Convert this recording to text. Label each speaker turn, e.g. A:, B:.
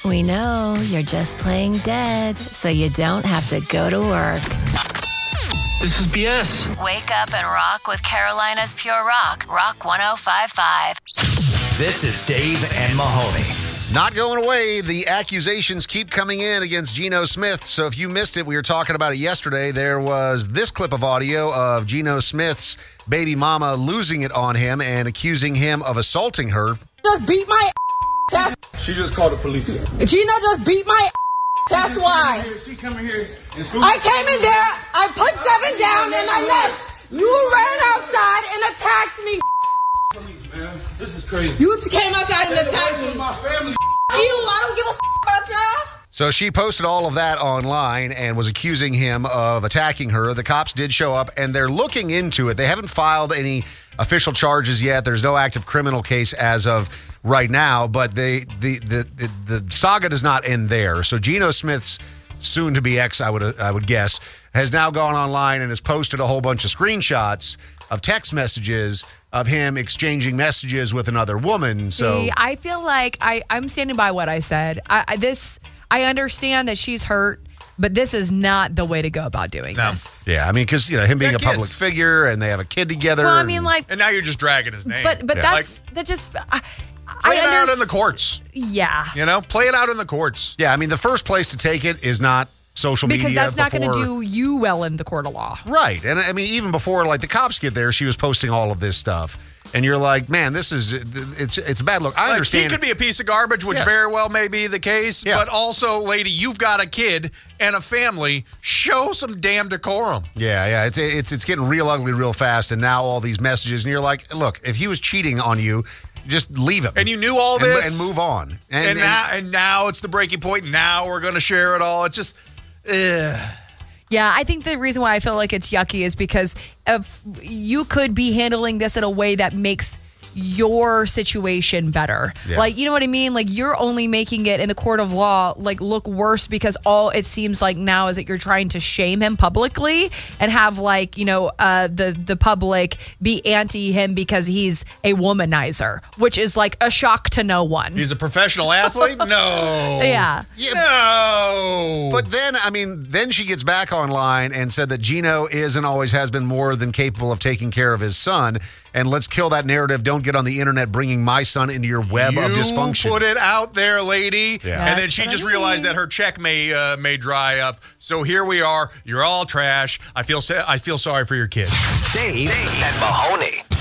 A: We know you're just playing dead, so you don't have to go to work.
B: This is BS.
A: Wake up and rock with Carolina's Pure Rock, Rock 105.5.
C: This is Dave and Mahoney.
D: Not going away. The accusations keep coming in against Geno Smith. So if you missed it, we were talking about it yesterday. There was this clip of audio of Geno Smith's baby mama losing it on him and accusing him of assaulting her.
E: Just beat my ass.
F: She just called the police.
E: Gina just beat my ass. That's why.
F: She coming here.
E: I came in there, I put 7 down, and I left. You ran outside and attacked me.
F: Police, man. This is crazy.
E: You came outside and attacked me.
F: My family.
E: I don't give a about y'all.
D: So she posted all of that online and was accusing him of attacking her. The cops did show up, and they're looking into it. They haven't filed any official charges yet. There's no active criminal case as of right now, but the saga does not end there. So Geno Smith's soon-to-be ex, I would guess, has now gone online and has posted a whole bunch of screenshots of text messages of him exchanging messages with another woman. So
G: See, I feel like I'm standing by what I said. I understand that she's hurt, but this is not the way to go about doing this.
D: yeah, I mean, because him being a
H: They're
D: public
H: kids.
D: figure and they have a kid together.
G: Well, I mean,
H: And now you're just dragging his name.
G: but
D: Yeah.
G: that just
H: Play it out in the courts.
G: Yeah.
H: Play it out in the courts.
D: yeah, I mean, the first place to take it is not social media.
G: Because that's not going to
D: before-
G: do you well in the court of law.
D: Right. And I mean, even before like the cops get there, she was posting all of this stuff. And you're like, man, it's a bad look. I understand.
H: He could be a piece of garbage, which
D: Yeah.
H: very well may be the case.
D: Yeah.
H: But also, lady, you've got a kid and a family. Show some damn decorum.
D: Yeah. It's getting real ugly real fast. And now all these messages, and you're like, look, if he was cheating on you, just leave him.
H: And you knew all
D: and,
H: this.
D: and move on.
H: And now it's the breaking point. Now we're going to share it all. It's just,
G: Yeah, I think the reason why I feel like it's yucky is because you could be handling this in a way that makes your situation better.
D: Yeah.
G: Like, you know what I mean? Like, you're only making it in the court of law like look worse because all it seems like now is that you're trying to shame him publicly and have like, the public be anti him because he's a womanizer, which is like a shock to no one.
H: he's a professional athlete? No.
G: Yeah.
H: No.
D: But then she gets back online and said that Geno is and always has been more than capable of taking care of his son. And let's kill that narrative. Don't get on the internet bringing my son into your web of dysfunction.
H: You put it out there, lady.
D: Yeah.
H: And then
G: That's
H: she
G: what
H: just
G: I mean.
H: realized that her check may dry up. So here we are. You're all trash. I feel sorry for your kids.
C: Dave and Mahoney.